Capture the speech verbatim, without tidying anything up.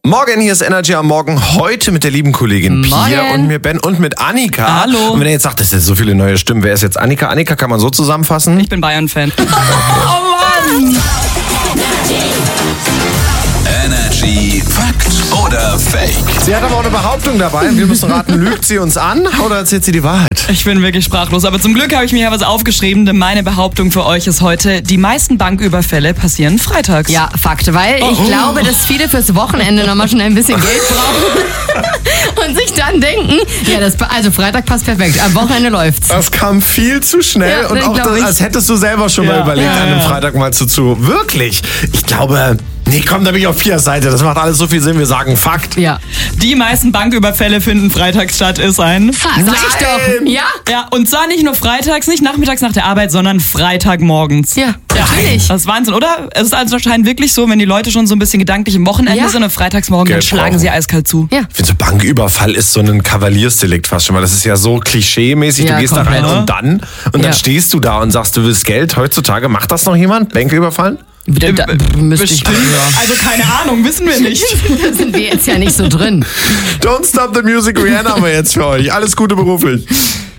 Morgen, hier ist Energy am Morgen. Heute mit der lieben Kollegin Morgen. Pia und mir Ben und mit Annika. Hallo. Und wenn ihr jetzt sagt, das sind so viele neue Stimmen, wer ist jetzt Annika? Annika kann man so zusammenfassen. Ich bin Bayern-Fan. Oh Mann! Energy Fakt oder Fake? Sie hat aber auch eine Behauptung dabei. Wir müssen raten, lügt sie uns an oder erzählt sie die Wahrheit? Ich bin wirklich sprachlos, aber zum Glück habe ich mir ja was aufgeschrieben, denn meine Behauptung für euch ist heute, die meisten Banküberfälle passieren freitags. Ja, Fakt, weil ich Oh. glaube, dass viele fürs Wochenende nochmal schon ein bisschen Geld brauchen und sich dann denken, ja, das, also Freitag passt perfekt, am Wochenende läuft's. Das kam viel zu schnell Ja, und das auch, glaub das, ich. als hättest du selber schon mal Ja. überlegt, Ja, an einem ja. Freitag mal zu zu. Wirklich? Ich glaube, nee, komm, da bin ich auf Pias Seite. Das macht alles so viel Sinn. Wir sagen Fakt. Ja. Die meisten Banküberfälle finden freitags statt, ist ein Fakt. Sag ich doch. Ja? Ja, und zwar nicht nur freitags, nicht nachmittags nach der Arbeit, sondern Freitagmorgens. Ja, natürlich. Das ist Wahnsinn, oder? Es ist also anscheinend wirklich so, wenn die Leute schon so ein bisschen gedanklich im Wochenende Ja. sind und freitagsmorgen, dann Geld schlagen brauchen. sie eiskalt zu. Ja. Ich finde, so Banküberfall ist so ein Kavaliersdelikt fast schon, weil das ist ja so klischee-mäßig. Ja, du gehst komplett. da rein und dann und Ja. dann stehst du da und sagst, du willst Geld. Heutzutage macht das noch jemand? Bänke überfallen? Da, da, müsste ich. Bestimmt. Also keine Ahnung, wissen wir nicht. Da sind wir jetzt ja nicht so drin. Don't Stop the Music, Rihanna haben wir jetzt für euch. Alles Gute beruflich.